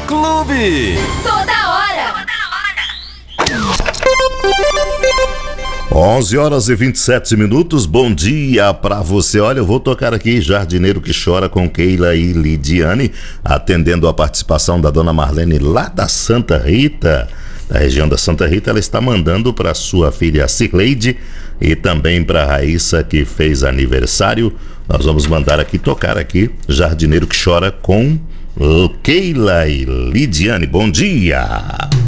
Clube. Toda hora. 11h27. Bom dia pra você. Olha, eu vou tocar aqui Jardineiro que Chora com Keila e Lidiane, atendendo a participação da dona Marlene lá da Santa Rita, da região da Santa Rita. Ela está mandando para sua filha Cirleide e também para Raíssa, que fez aniversário. Nós vamos mandar aqui, tocar aqui Jardineiro que Chora com Keila e Lidiane. Bom dia.